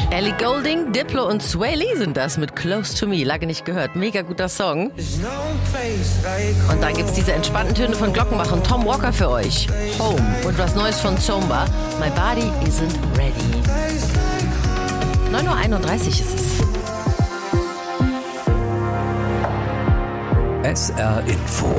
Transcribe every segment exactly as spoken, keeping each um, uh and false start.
Ellie Goulding, Diplo und Swae Lee sind das mit Close to Me. Lange nicht gehört. Mega guter Song. Und dann gibt's diese entspannten Töne von Glockenbach und Tom Walker für euch. Home und was Neues von Zomba. My Body Isn't Ready. neun Uhr einunddreißig ist es. S R Info.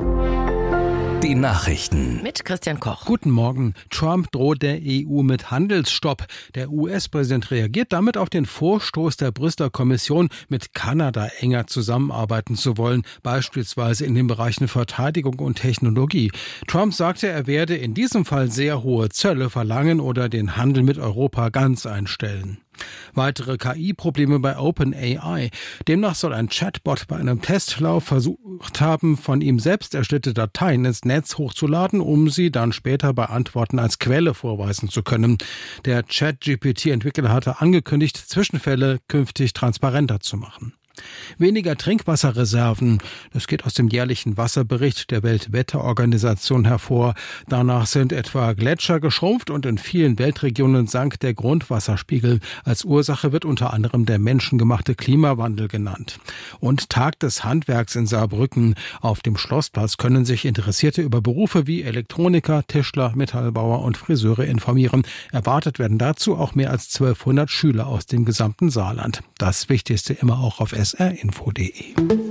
Die Nachrichten. Mit Christian Koch. Guten Morgen. Trump droht der E U mit Handelsstopp. Der U S-Präsident reagiert damit auf den Vorstoß der Brüsseler Kommission, mit Kanada enger zusammenarbeiten zu wollen, beispielsweise in den Bereichen Verteidigung und Technologie. Trump sagte, er werde in diesem Fall sehr hohe Zölle verlangen oder den Handel mit Europa ganz einstellen. Weitere K I-Probleme bei OpenAI. Demnach soll ein Chatbot bei einem Testlauf versucht haben, von ihm selbst erstellte Dateien ins Netz hochzuladen, um sie dann später bei Antworten als Quelle vorweisen zu können. Der Chat-G P T-Entwickler hatte angekündigt, Zwischenfälle künftig transparenter zu machen. Weniger Trinkwasserreserven. Das geht aus dem jährlichen Wasserbericht der Weltwetterorganisation hervor. Danach sind etwa Gletscher geschrumpft und in vielen Weltregionen sank der Grundwasserspiegel. Als Ursache wird unter anderem der menschengemachte Klimawandel genannt. Und Tag des Handwerks in Saarbrücken. Auf dem Schlossplatz können sich Interessierte über Berufe wie Elektroniker, Tischler, Metallbauer und Friseure informieren. Erwartet werden dazu auch mehr als zwölfhundert Schüler aus dem gesamten Saarland. Das Wichtigste immer auch auf S R info punkt de.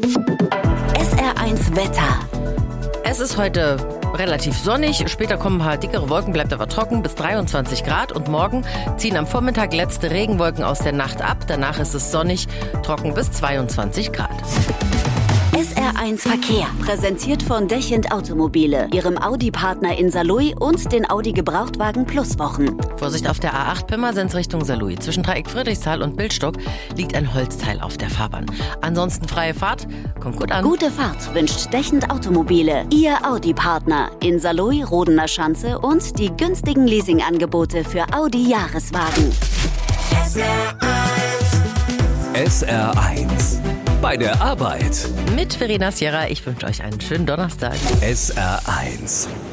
S R eins Wetter. Es ist heute relativ sonnig, später kommen ein paar dickere Wolken, bleibt aber trocken bis dreiundzwanzig Grad und morgen ziehen am Vormittag letzte Regenwolken aus der Nacht ab. Danach ist es sonnig, trocken bis zweiundzwanzig Grad. S R eins Verkehr, präsentiert von Dechend Automobile, ihrem Audi-Partner in Saarlouis und den Audi Gebrauchtwagen Plus Wochen. Vorsicht auf der A acht Pirmasens Richtung Saarlouis. Zwischen Dreieck Friedrichsthal und Bildstock liegt ein Holzteil auf der Fahrbahn. Ansonsten freie Fahrt, kommt gut an. Gute Fahrt wünscht Dechend Automobile, ihr Audi-Partner in Saarlouis, Rodener Schanze und die günstigen Leasingangebote für Audi-Jahreswagen. S R eins. S R eins. Bei der Arbeit. Mit Verena Sierra, ich wünsche euch einen schönen Donnerstag. S R eins.